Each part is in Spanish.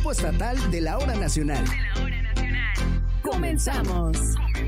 tiempo estatal de la hora nacional. ¡Comenzamos!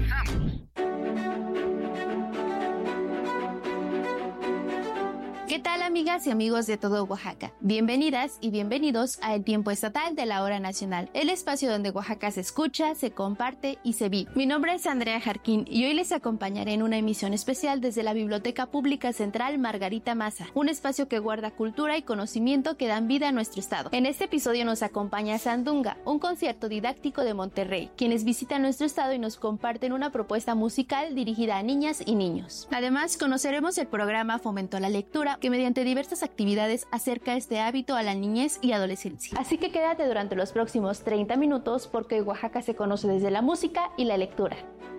¿Qué tal, amigas y amigos de todo Oaxaca? Bienvenidas y bienvenidos a El Tiempo Estatal de la Hora Nacional, el espacio donde Oaxaca se escucha, se comparte y se vive. Mi nombre es Andrea Jarquín y hoy les acompañaré en una emisión especial desde la Biblioteca Pública Central Margarita Maza, un espacio que guarda cultura y conocimiento que dan vida a nuestro estado. En este episodio nos acompaña Sandunga, un concierto didáctico de Monterrey, quienes visitan nuestro estado y nos comparten una propuesta musical dirigida a niñas y niños. Además, conoceremos el programa Fomento a la Lectura, que mediante diversas actividades acerca este hábito a la niñez y adolescencia. Así que quédate durante los próximos 30 minutos porque Oaxaca se conoce desde la música y la lectura.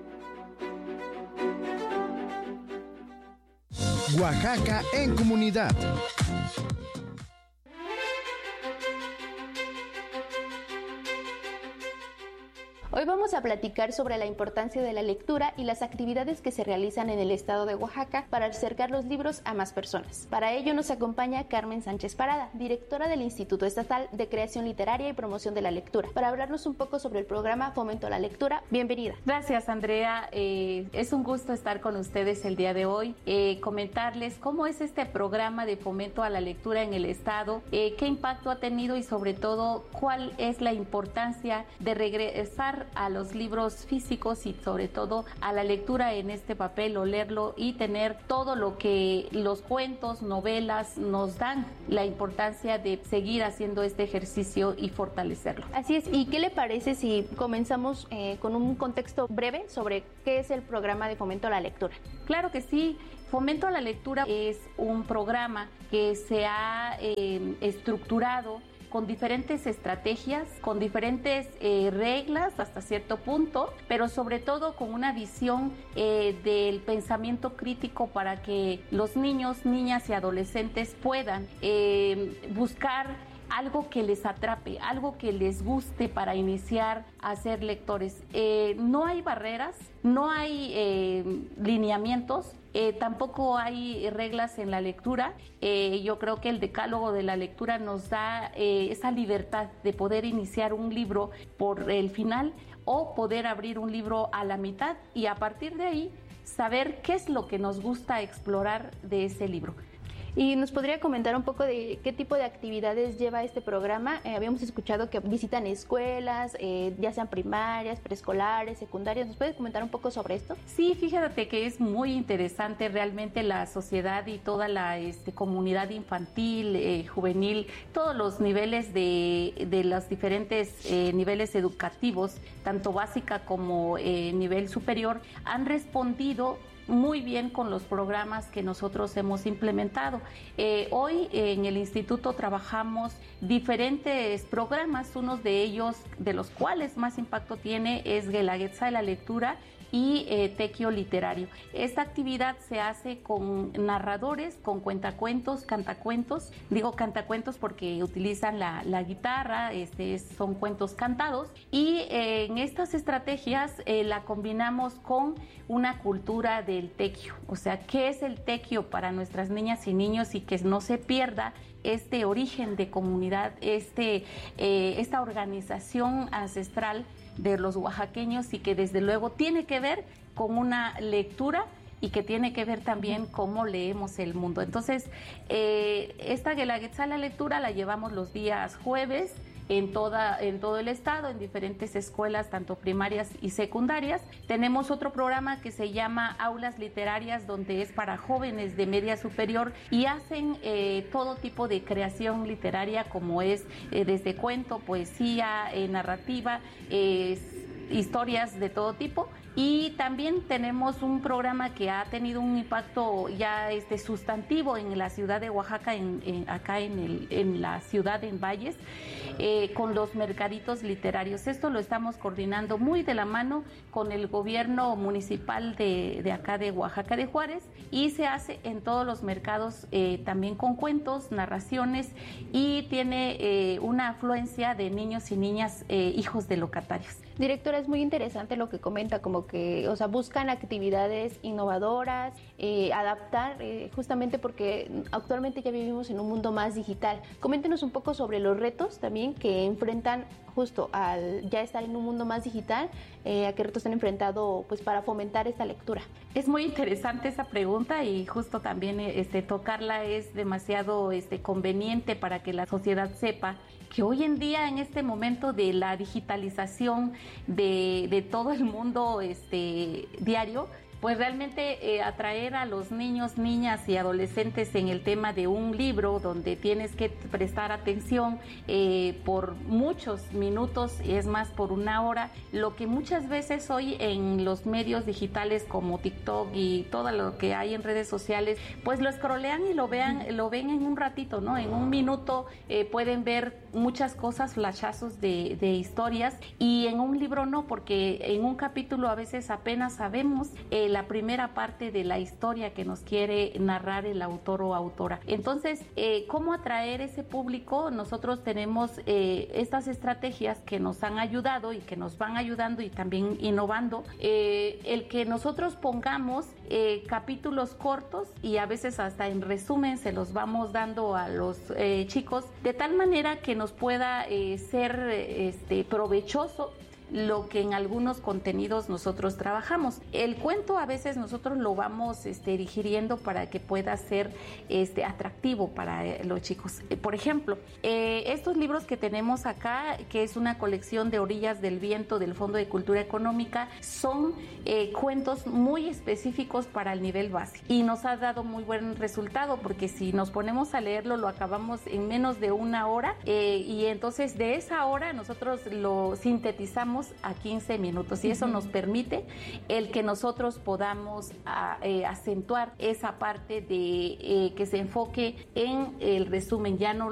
Oaxaca en comunidad. Hoy vamos a platicar sobre la importancia de la lectura y las actividades que se realizan en el estado de Oaxaca para acercar los libros a más personas. Para ello nos acompaña Carmen Sánchez Parada, directora del Instituto Estatal de Creación Literaria y Promoción de la Lectura, para hablarnos un poco sobre el programa Fomento a la Lectura. Bienvenida. Gracias, Andrea. Es un gusto estar con ustedes el día de hoy. Comentarles cómo es este programa de Fomento a la Lectura en el estado, qué impacto ha tenido y sobre todo cuál es la importancia de regresar a los libros físicos y sobre todo a la lectura en este papel, o leerlo y tener todo lo que los cuentos, novelas nos dan, la importancia de seguir haciendo este ejercicio y fortalecerlo. Así es. ¿Y qué le parece si comenzamos con un contexto breve sobre qué es el programa de Fomento a la Lectura? Claro que sí. Fomento a la Lectura es un programa que se ha estructurado con diferentes estrategias, con diferentes reglas hasta cierto punto, pero sobre todo con una visión del pensamiento crítico para que los niños, niñas y adolescentes puedan buscar algo que les atrape, algo que les guste para iniciar a ser lectores. No hay barreras, no hay lineamientos, tampoco hay reglas en la lectura. Yo creo que el decálogo de la lectura nos da esa libertad de poder iniciar un libro por el final o poder abrir un libro a la mitad y a partir de ahí saber qué es lo que nos gusta explorar de ese libro. ¿Y nos podría comentar un poco de qué tipo de actividades lleva este programa? Habíamos escuchado que visitan escuelas, ya sean primarias, preescolares, secundarias. ¿Nos puedes comentar un poco sobre esto? Sí, fíjate que es muy interesante realmente la sociedad y toda la comunidad infantil, juvenil, todos los niveles de los diferentes niveles educativos, tanto básica como nivel superior, han respondido muy bien con los programas que nosotros hemos implementado. Hoy en el instituto trabajamos diferentes programas, unos de ellos, de los cuales más impacto tiene, es Guelaguetza de la Lectura y tequio literario. Esta actividad se hace con narradores, con cuentacuentos, cantacuentos. Digo cantacuentos porque utilizan la guitarra, son cuentos cantados. Y en estas estrategias la combinamos con una cultura del tequio. O sea, ¿qué es el tequio para nuestras niñas y niños y que no se pierda este origen de comunidad, esta organización ancestral de los oaxaqueños y que desde luego tiene que ver con una lectura y que tiene que ver también cómo leemos el mundo? Entonces, esta Guelaguetza la lectura la llevamos los días jueves en todo el estado, en diferentes escuelas, tanto primarias y secundarias. Tenemos otro programa que se llama Aulas Literarias, donde es para jóvenes de media superior y hacen todo tipo de creación literaria, como es desde cuento, poesía, narrativa, historias de todo tipo. Y también tenemos un programa que ha tenido un impacto ya sustantivo en la ciudad de Oaxaca, acá en la ciudad, en Valles, con los mercaditos literarios. Esto lo estamos coordinando muy de la mano con el gobierno municipal de acá de Oaxaca de Juárez, y se hace en todos los mercados también con cuentos, narraciones, y tiene una afluencia de niños y niñas hijos de locatarios. Directora, es muy interesante lo que comenta, como que, o sea, buscan actividades innovadoras, adaptar, justamente porque actualmente ya vivimos en un mundo más digital. Coméntenos un poco sobre los retos también que enfrentan justo al ya estar en un mundo más digital, a qué retos han enfrentado pues para fomentar esta lectura. Es muy interesante esa pregunta y justo también tocarla es demasiado conveniente para que la sociedad sepa que hoy en día, en este momento de la digitalización de todo el mundo diario, pues realmente atraer a los niños, niñas y adolescentes en el tema de un libro donde tienes que prestar atención por muchos minutos, es más por una hora, lo que muchas veces hoy en los medios digitales como TikTok y todo lo que hay en redes sociales, pues lo scrollean y lo ven en un ratito, ¿no? En un minuto pueden ver muchas cosas, flashazos de historias, y en un libro no, porque en un capítulo a veces apenas sabemos la primera parte de la historia que nos quiere narrar el autor o autora. Entonces, ¿cómo atraer ese público? Nosotros tenemos estas estrategias que nos han ayudado y que nos van ayudando y también innovando. El que nosotros pongamos capítulos cortos y a veces hasta en resumen se los vamos dando a los chicos, de tal manera que nos pueda ser provechoso lo que en algunos contenidos nosotros trabajamos. El cuento a veces nosotros lo vamos digiriendo para que pueda ser atractivo para los chicos. Por ejemplo, estos libros que tenemos acá, que es una colección de Orillas del Viento del Fondo de Cultura Económica, son cuentos muy específicos para el nivel básico y nos ha dado muy buen resultado, porque si nos ponemos a leerlo lo acabamos en menos de una hora, y entonces de esa hora nosotros lo sintetizamos a 15 minutos y eso nos permite el que nosotros podamos acentuar esa parte de que se enfoque en el resumen, ya no